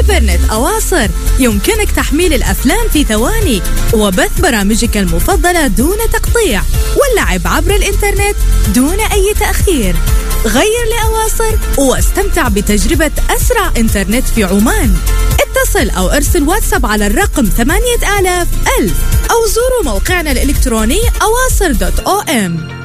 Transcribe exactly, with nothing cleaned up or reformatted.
إنترنت أواصر يمكنك تحميل الأفلام في ثواني وبث برامجك المفضلة دون تقطيع واللعب عبر الإنترنت دون أي تأخير. غير لأواصر واستمتع بتجربة أسرع إنترنت في عمان. اتصل أو ارسل واتساب على الرقم ثمانية آلاف ألف أو زوروا موقعنا الإلكتروني أواصر دوت أو إم.